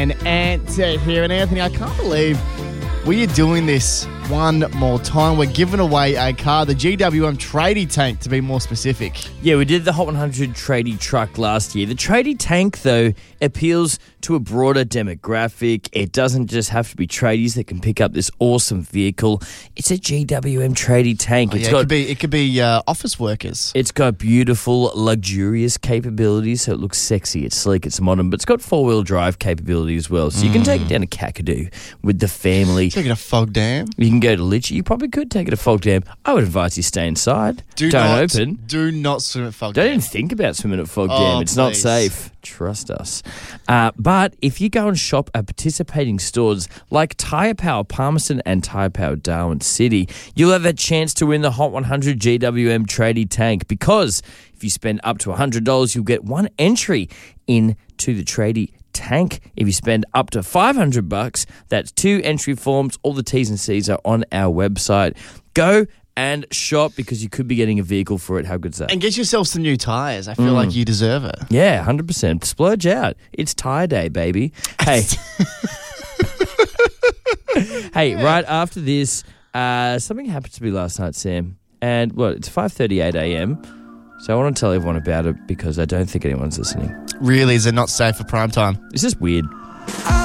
and Ant here. And Anthony, I can't believe we are doing this one more time. We're giving away a car, the GWM Tradie Tank, to be more specific. Yeah, we did the Hot 100 Tradie truck last year. The Tradie Tank, though, appeals to a broader demographic. It doesn't just have to be tradies that can pick up this awesome vehicle. It's a GWM Tradie Tank. It could be office workers. It's got beautiful, luxurious capabilities, so it looks sexy, it's sleek, it's modern, but it's got four-wheel drive capability as well. So you can take it down to Kakadu with the family. Take it to Fog Dam. You can go to Litchi. You probably could take it to Fog Dam. I would advise you stay inside. Don't open. Do not swim at Fog Dam. Don't even think about swimming at Fog Dam. It's not safe. Trust us. But if you go and shop at participating stores like Tyre Power Palmerston and Tyre Power Darwin City, you'll have a chance to win the Hot 100 GWM Tradie Tank, because if you spend up to $100, you'll get one entry into the Tradie Tank. If you spend up to $500, that's 2 entry forms. All the T's and C's are on our website. Go and shop, because you could be getting a vehicle for it. How good's that? And get yourself some new tyres. I feel like you deserve it. Yeah, 100%. Splurge out. It's tyre day, baby. Hey. Hey, right after this, something happened to me last night, Sam. And, it's 5:38 a.m., so I want to tell everyone about it because I don't think anyone's listening. Really? Is it not safe for prime time? It's just weird.